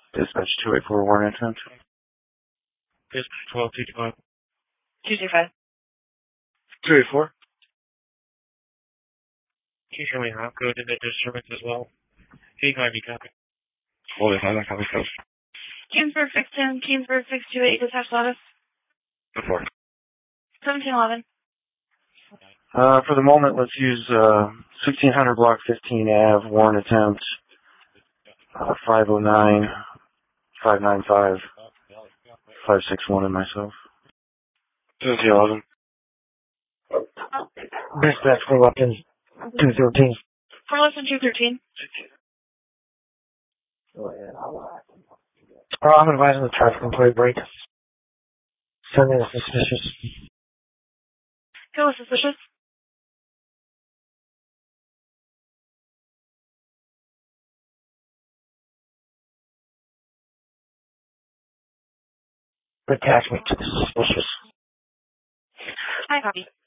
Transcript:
Dispatch 284 warrant attempt. Dispatch 12225. 225. 284. Can you show me how code in the disturbance as well? 85 be copy. Hold it, I copy coast. Kingsburg 610, Kingsburg 628, dispatch status. Before. 1711. For the moment, let's use 1600 block 15 Ave, warrant attempt 509, 595, 561 and myself. 1711. Dispatch for weapons 213. For lesson 213. I'm advising the traffic employee break. Sending a suspicious. Go suspicious. Attachment to the suspicious. Hi, copy.